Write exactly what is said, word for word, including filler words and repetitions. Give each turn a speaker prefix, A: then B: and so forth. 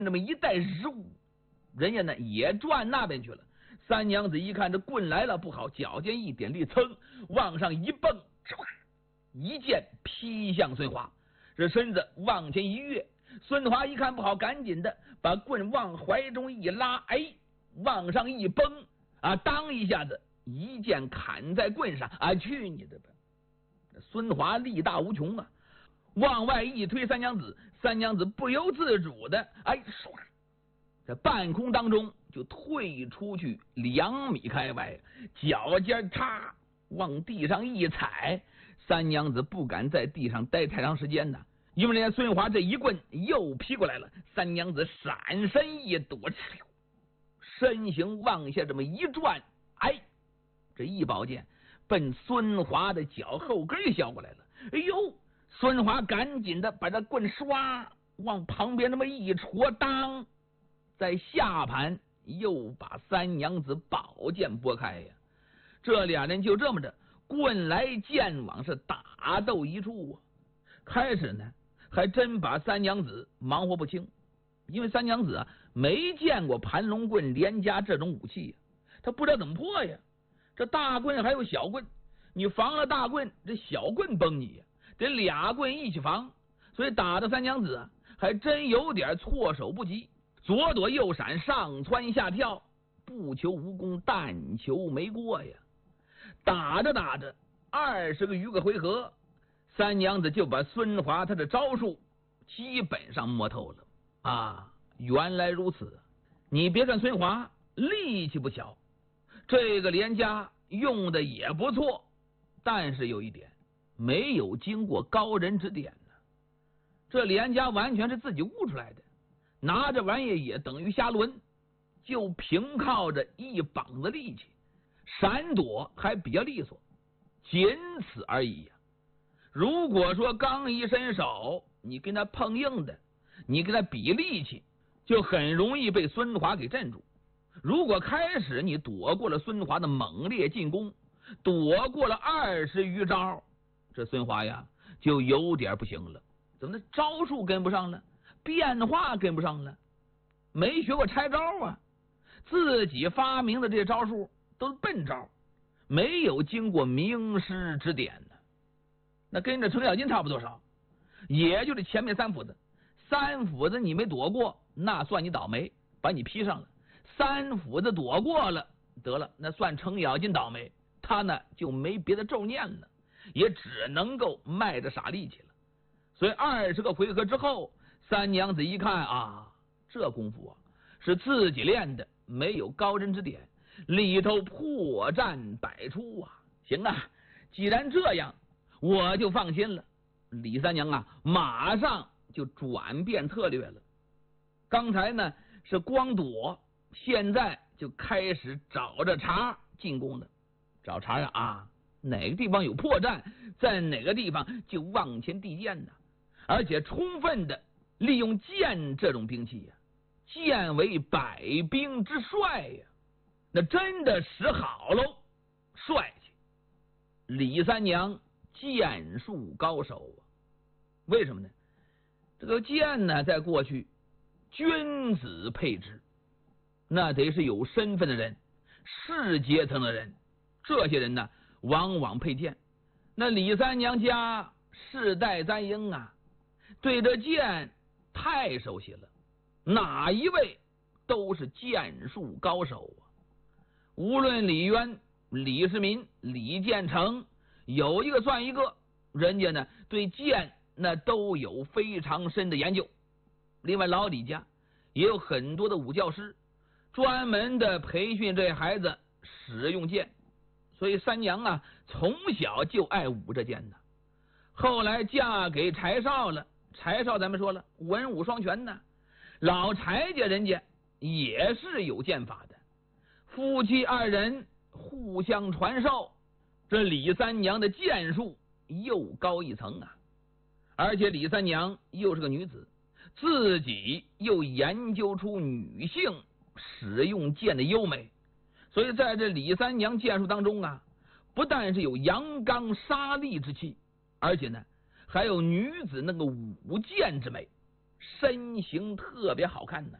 A: 那么一带肉，人家呢也转那边去了。三娘子一看这棍来了，不好，脚尖一点力，噌往上一蹦，一剑劈向孙华，这身子往前一跃。孙华一看不好，赶紧的把棍往怀中一拉，哎，往上一崩啊，当一下子一剑砍在棍上啊，去你的吧！孙华力大无穷啊，往外一推三娘子，三娘子不由自主的哎，唰，在半空当中就退出去两米开外，脚尖叉往地上一踩，三娘子不敢在地上待太长时间呢。因为人家孙华这一棍又劈过来了，三娘子闪身一躲，身形往下这么一转，哎，这一宝剑奔孙华的脚后跟削过来了。哎呦，孙华赶紧的把这棍刷往旁边那么一戳，当在下盘又把三娘子宝剑拨开呀。这俩人就这么着棍来剑往，是打斗一处啊。开始呢还真把三娘子忙活不清，因为三娘子啊没见过盘龙棍连夹这种武器呀，他不知道怎么破呀。这大棍还有小棍，你防了大棍，这小棍崩你呀，得俩棍一起防，所以打的三娘子啊还真有点措手不及，左躲右闪，上蹿下跳，不求无功，但求没过呀。打着打着二十个余个回合，三娘子就把孙华他的招数基本上摸透了啊！原来如此，你别看孙华力气不小，这个连家用的也不错，但是有一点，没有经过高人指点呢。这连家完全是自己悟出来的，拿着玩意也等于瞎抡，就凭靠着一膀子力气，闪躲还比较利索，仅此而已呀。如果说刚一伸手，你跟他碰硬的，你跟他比力气，就很容易被孙华给镇住。如果开始你躲过了孙华的猛烈进攻，躲过了二十余招，这孙华呀就有点不行了。怎么招数跟不上了，变化跟不上了，没学过拆招啊，自己发明的这些招数都是笨招，没有经过名师指点呢。那跟着程咬金差不多少，也就是前面三斧子，三斧子你没躲过，那算你倒霉，把你劈上了；三斧子躲过了，得了，那算程咬金倒霉，他呢就没别的咒念了，也只能够卖着傻力气了。所以二十个回合之后，三娘子一看啊，这功夫啊是自己练的，没有高人指点，里头破绽百出啊。行啊，既然这样，我就放心了。李三娘啊马上就转变策略了，刚才呢是光躲，现在就开始找着茬进攻了。找茬呀啊，哪个地方有破绽，在哪个地方就往前递剑呢，而且充分的利用剑这种兵器呀，剑为百兵之帅呀，那真的使好喽，帅气。李三娘剑术高手啊，为什么呢？这个剑呢，在过去君子配之，那得是有身份的人，士阶层的人，这些人呢往往配剑。那李三娘家世代簪缨啊，对这剑太熟悉了，哪一位都是剑术高手啊。无论李渊、李世民、李建成，有一个算一个，人家呢对剑那都有非常深的研究。另外老李家也有很多的武教师，专门的培训这孩子使用剑，所以三娘啊从小就爱舞这剑呢。后来嫁给柴少了，柴少咱们说了文武双全呢，老柴家人家也是有剑法的，夫妻二人互相传授，这李三娘的剑术又高一层啊。而且李三娘又是个女子，自己又研究出女性使用剑的优美，所以在这李三娘剑术当中啊，不但是有阳刚杀力之气，而且呢还有女子那个舞剑之美， 身形特别好看呢。